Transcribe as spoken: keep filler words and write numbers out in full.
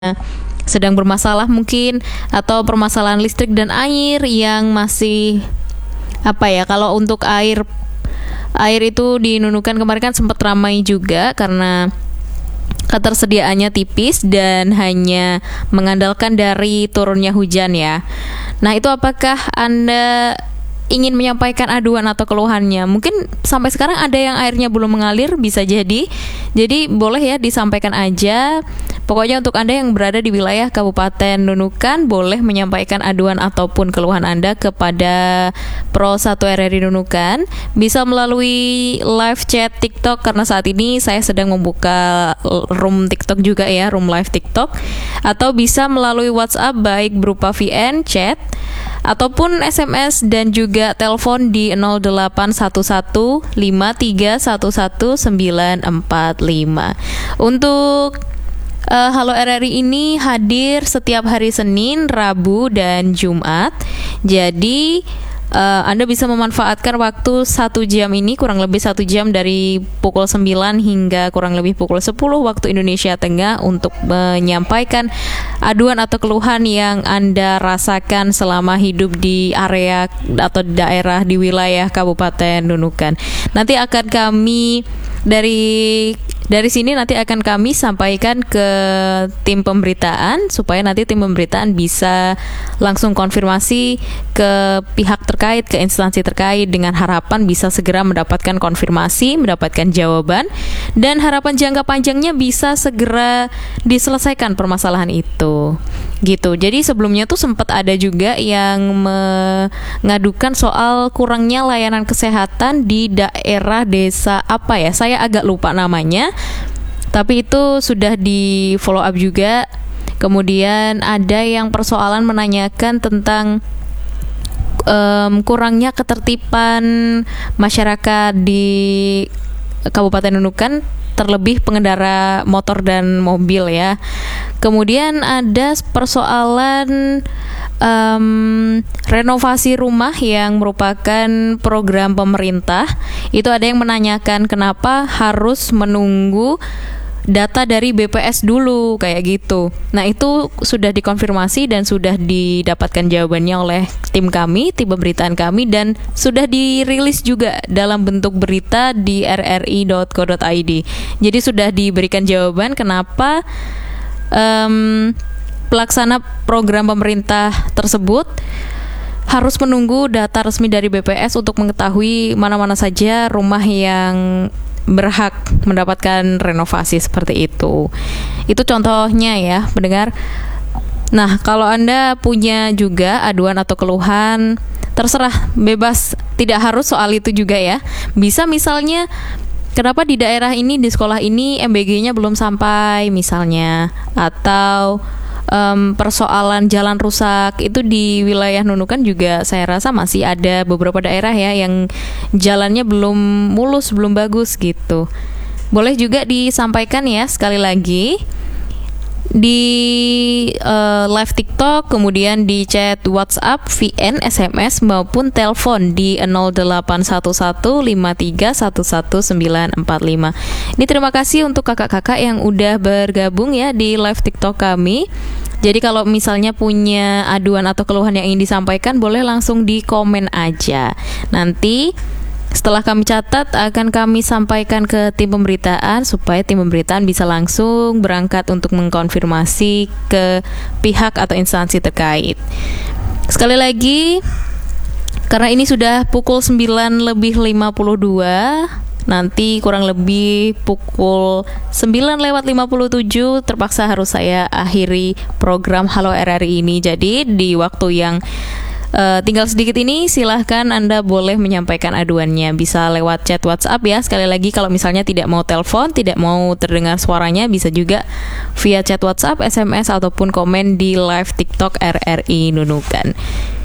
sedang bermasalah mungkin, atau permasalahan listrik dan air yang masih apa ya, kalau untuk air air itu di Nunukan kemarin kan sempat ramai juga karena ketersediaannya tipis dan hanya mengandalkan dari turunnya hujan ya. Nah, itu apakah Anda ingin menyampaikan aduan atau keluhannya? Mungkin sampai sekarang ada yang airnya belum mengalir, bisa jadi. Jadi boleh ya disampaikan aja. Pokoknya untuk Anda yang berada di wilayah Kabupaten Nunukan, boleh menyampaikan aduan ataupun keluhan Anda kepada Pro satu R R I Nunukan. Bisa melalui live chat TikTok, karena saat ini saya sedang membuka room TikTok juga ya, room live TikTok. Atau bisa melalui WhatsApp baik berupa V N, chat, ataupun S M S dan juga telepon di nol delapan satu satu lima tiga satu satu sembilan empat lima. Untuk Uh, Halo R R I ini hadir setiap hari Senin, Rabu, dan Jumat. Jadi uh, Anda bisa memanfaatkan waktu satu jam ini, kurang lebih satu jam dari pukul sembilan hingga kurang lebih pukul sepuluh waktu Indonesia Tengah, untuk menyampaikan aduan atau keluhan yang Anda rasakan selama hidup di area atau daerah di wilayah Kabupaten Nunukan. Nanti akan kami dari Dari sini nanti akan kami sampaikan ke tim pemberitaan, supaya nanti tim pemberitaan bisa langsung konfirmasi ke pihak terkait, ke instansi terkait, dengan harapan bisa segera mendapatkan konfirmasi, mendapatkan jawaban, dan harapan jangka panjangnya bisa segera diselesaikan permasalahan itu. Gitu. Jadi sebelumnya tuh sempat ada juga yang mengadukan soal kurangnya layanan kesehatan di daerah desa apa ya, saya agak lupa namanya, tapi itu sudah di follow up juga. Kemudian ada yang persoalan menanyakan tentang um, kurangnya ketertiban masyarakat di Kabupaten Nunukan, terlebih pengendara motor dan mobil ya. Kemudian ada persoalan um, renovasi rumah yang merupakan program pemerintah. Itu ada yang menanyakan kenapa harus menunggu data dari B P S dulu, kayak gitu. Nah, itu sudah dikonfirmasi dan sudah didapatkan jawabannya oleh tim kami, tim pemberitaan kami, dan sudah dirilis juga dalam bentuk berita di r r i dot co dot i d. Jadi sudah diberikan jawaban kenapa um, pelaksana program pemerintah tersebut harus menunggu data resmi dari B P S untuk mengetahui mana-mana saja rumah yang berhak mendapatkan renovasi seperti itu. Itu contohnya ya, pendengar. Nah, kalau Anda punya juga aduan atau keluhan, terserah, bebas, tidak harus soal itu juga ya. Bisa misalnya, kenapa di daerah ini, di sekolah ini M B G-nya belum sampai misalnya, atau Um, persoalan jalan rusak. Itu di wilayah Nunukan juga saya rasa masih ada beberapa daerah ya yang jalannya belum mulus, belum bagus gitu. Boleh juga disampaikan ya, sekali lagi di uh, live TikTok, kemudian di chat WhatsApp, V N, S M S, maupun telepon di nol delapan satu satu lima tiga satu satu sembilan empat lima. Ini terima kasih untuk kakak-kakak yang udah bergabung ya di live TikTok kami. Jadi kalau misalnya punya aduan atau keluhan yang ingin disampaikan, boleh langsung di komen aja. Nanti setelah kami catat, akan kami sampaikan ke tim pemberitaan, supaya tim pemberitaan bisa langsung berangkat untuk mengkonfirmasi ke pihak atau instansi terkait. Sekali lagi, karena ini sudah pukul sembilan lebih lima puluh dua, nanti kurang lebih pukul sembilan lewat lima puluh tujuh terpaksa harus saya akhiri program Halo R R I ini. Jadi di waktu yang Uh, tinggal sedikit ini, silahkan Anda boleh menyampaikan aduannya. Bisa lewat chat WhatsApp ya. Sekali lagi, kalau misalnya tidak mau telepon, tidak mau terdengar suaranya, bisa juga via chat WhatsApp, S M S, ataupun komen di live TikTok R R I Nunukan.